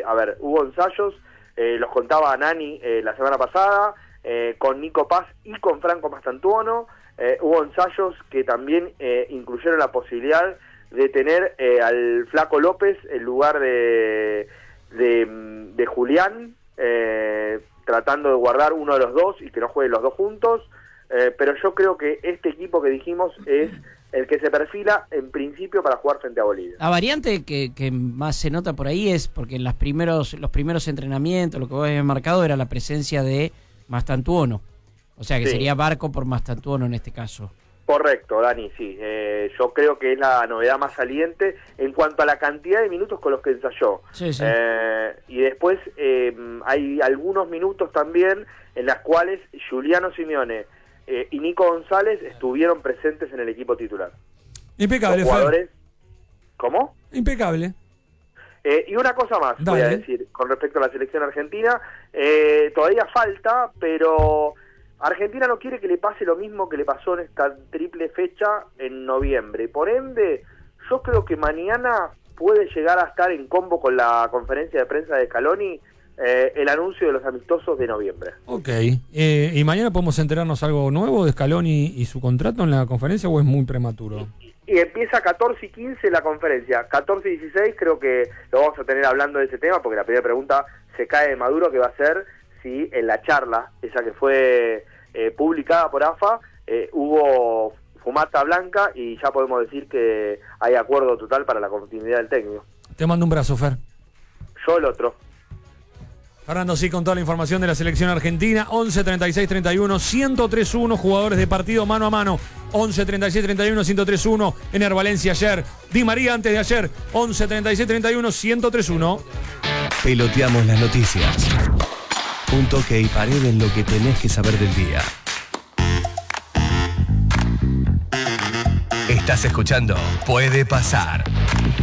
hubo ensayos, los contaba Nani la semana pasada, con Nico Paz y con Franco Mastantuono. Hubo ensayos que también incluyeron la posibilidad de tener al Flaco López en lugar de Julián, tratando de guardar uno de los dos y que no jueguen los dos juntos, pero yo creo que este equipo que dijimos es el que se perfila en principio para jugar frente a Bolivia. La variante que más se nota por ahí es porque en los primeros entrenamientos, lo que vos habías marcado era la presencia de Mastantuono, o sea que sí, sería Barco por Mastantuono en este caso. Correcto, Dani, sí. Yo creo que es la novedad más saliente en cuanto a la cantidad de minutos con los que ensayó. Sí, sí. Y después hay algunos minutos también en las cuales Juliano Simeone y Nico González estuvieron presentes en el equipo titular. Impecable, los jugadores. ¿Cómo? Impecable. Y una cosa más, Dale. Voy a decir, con respecto a la selección argentina. Todavía falta, pero Argentina no quiere que le pase lo mismo que le pasó en esta triple fecha en noviembre. Por ende, yo creo que mañana puede llegar a estar en combo con la conferencia de prensa de Scaloni el anuncio de los amistosos de noviembre. Ok. ¿Y mañana podemos enterarnos algo nuevo de Scaloni y su contrato en la conferencia o es muy prematuro? Y empieza 14 y 15 la conferencia. 14 y 16 creo que lo vamos a tener hablando de ese tema, porque la primera pregunta se cae de Maduro, que va a ser si en la charla, esa que fue publicada por AFA, hubo fumata blanca y ya podemos decir que hay acuerdo total para la continuidad del técnico. Te mando un brazo, Fer. Yo el otro. Fernando, sí, con toda la información de la selección argentina. 11 36 31 103-1, jugadores de partido mano a mano. 11 36 31 103-1, Ener Valencia ayer, Di María antes de ayer. 11 36 31 103-1. Peloteamos las noticias. Un toque y pared en lo que tenés que saber del día. Estás escuchando Puede Pasar.